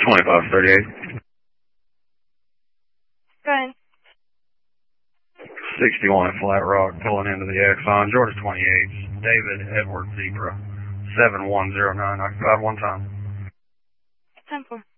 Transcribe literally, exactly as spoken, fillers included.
twenty-five thirty-eight. Go ahead. sixty-one at Flat Rock, pulling into the Exxon. Georgia twenty-eight, David Edward Zebra, seven one zero nine, occupied one time. ten four.